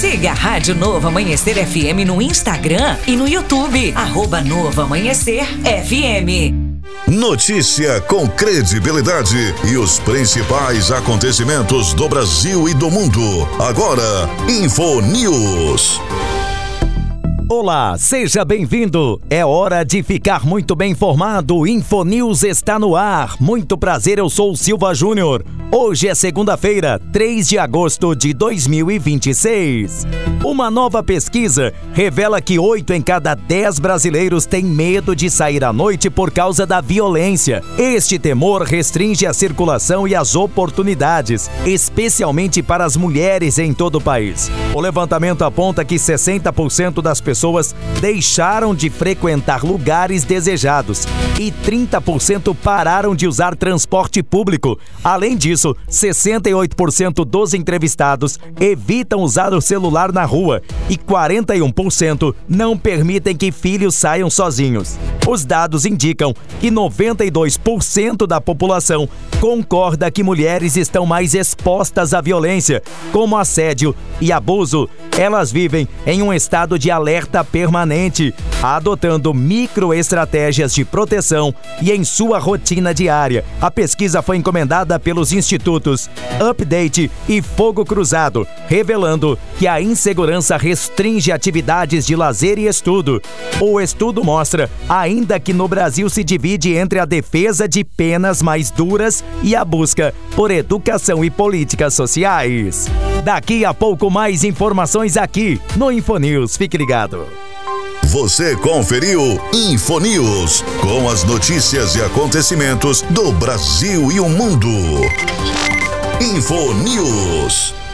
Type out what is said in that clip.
Siga a Rádio Novo Amanhecer FM no Instagram e no YouTube, @Novo Amanhecer FM. Notícia com credibilidade e os principais acontecimentos do Brasil e do mundo. Agora, Infonews. Olá, seja bem-vindo. É hora de ficar muito bem informado. Infonews está no ar. Muito prazer, eu sou o Silva Júnior. Hoje é segunda-feira, 3 de agosto de 2026. Uma nova pesquisa revela que 8 em cada 10 brasileiros têm medo de sair à noite por causa da violência. Este temor restringe a circulação e as oportunidades, especialmente para as mulheres em todo o país. O levantamento aponta que 60% das pessoas deixaram de frequentar lugares desejados e 30% pararam de usar transporte público. Além disso, 68% dos entrevistados evitam usar o celular na rua e 41% não permitem que filhos saiam sozinhos. Os dados indicam que 92% da população concorda que mulheres estão mais expostas à violência, como assédio e abuso. Elas vivem em um estado de alerta permanente, adotando microestratégias de proteção e em sua rotina diária. A pesquisa foi encomendada pelos institutos Update e Fogo Cruzado, revelando que a insegurança restringe atividades de lazer e estudo. O estudo mostra ainda que no Brasil se divide entre a defesa de penas mais duras e a busca por educação e políticas sociais. Daqui a pouco mais informações aqui no Infonews. Fique ligado. Você conferiu Infonews, com as notícias e acontecimentos do Brasil e o mundo. Infonews.